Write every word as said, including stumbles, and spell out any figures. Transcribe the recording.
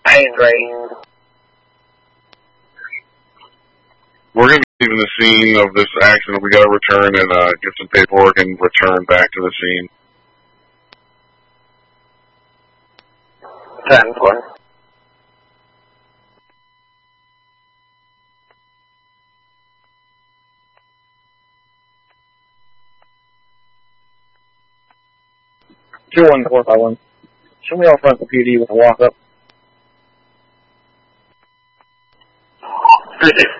Ain't great. We're going to be leaving the scene of this accident. We got to return and uh, get some paperwork and return back to the scene. ten four. two one four five one. Show me out front of the P D when I walk up. Three six.